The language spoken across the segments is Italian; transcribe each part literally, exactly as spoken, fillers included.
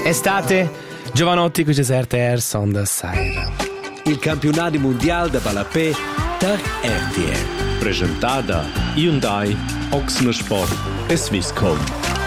Estate, giovanotti con R T R Sonda Saira. Il campionato mondiale da Balapé per R T R. Presentata Hyundai, Oxner Sport e Swisscom.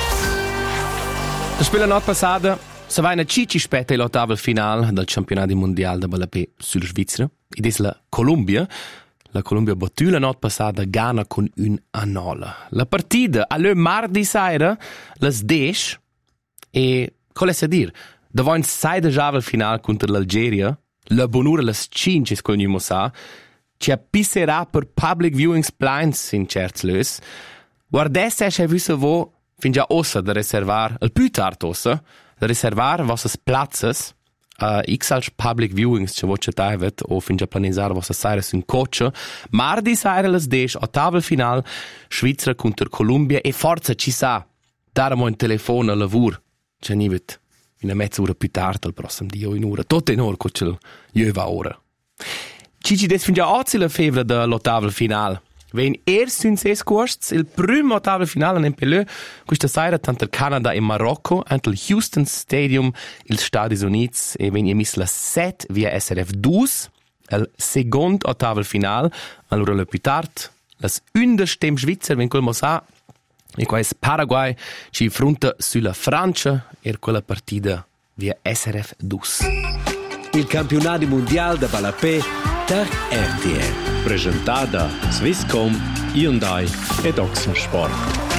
La spela notte passata se va in cici spetta l'ottava finale del campionato mondiale da Balapé sulla Svizzera. Ed è la Colombia. La Colombia ha battuto la notte passata Ghana con un a nove. La partita alle mardi sera, les dec, e cosa a dire? Davanti sai già al finale contro l'Algeria, la bonura les cinque con il Mossa, ci appisserà per public viewings plans in certi lös. Guardesse se visto vo fin già ossa da reservar, il più tardi ossa, da reservar vostre plazzas, Uh, x als public viewings ce voce taivet o fin già planesar vostra saira sun coach. Mardi saira les dec, ottava final, Svizzera contro Colombia e forza ci sa, daremo un telefono a lavur, ce nivet una mezz'ora più tardi al prossimo dia o in ora, tutto in ora con il jöva ora. Cici des fin già oggi la fevre dell'ottava final. Ven erst in ses corsts, il primo ottavo finale in Peleu, questa sera tanto il Canada e Marocco, ante il Houston Stadium, il Stati Uniti, e ven emis la set via S R F due, il secondo ottavo finale, allora le più tardi, las understem Schweizer, ven quel mosa, e qua è Paraguay, ci fronta sulla Francia, e quella partita via S R F due. Il campionato mondiale da Balapé per R T R. Presentata Swisscom, Hyundai e Oxner Sport.